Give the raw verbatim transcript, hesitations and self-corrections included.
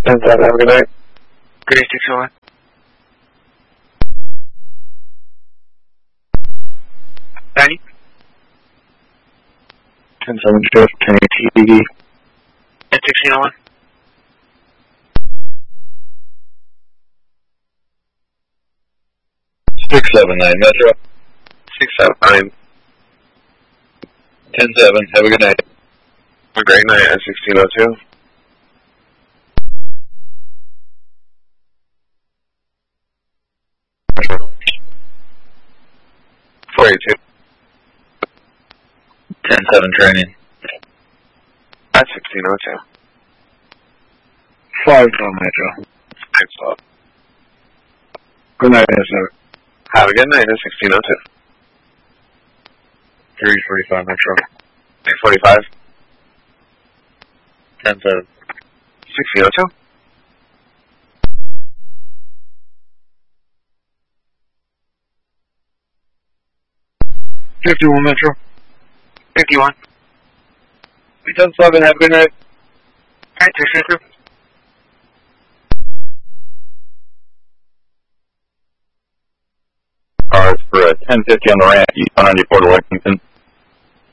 ten seven, have a good night. Good day, six oh one. ninety? ten seven, shift, ten eight T D. At sixteen oh one? six seven nine, Metro. six seven nine. ten seven, have a good night. A great night at sixteen oh two. four eighty-two. ten seven training. At sixteen oh two. five twelve, Metro. Thanks, Bob. Good night, ten seven. Have a good night at sixteen oh two. three forty-five, Metro. six forty-five. ten seven. sixteen oh two. fifty-one, Metro. fifty-one. ten seven, have a good night. Alright, sixteen oh two. Cars for a ten fifty on the ramp, east one ninety-four to Lexington.